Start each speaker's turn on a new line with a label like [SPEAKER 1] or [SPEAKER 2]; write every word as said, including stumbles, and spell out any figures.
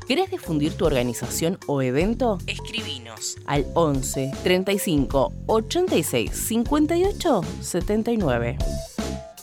[SPEAKER 1] ¿Querés difundir tu organización o evento? Escribinos al once treinta y cinco ochenta y seis cincuenta y ocho setenta y nueve.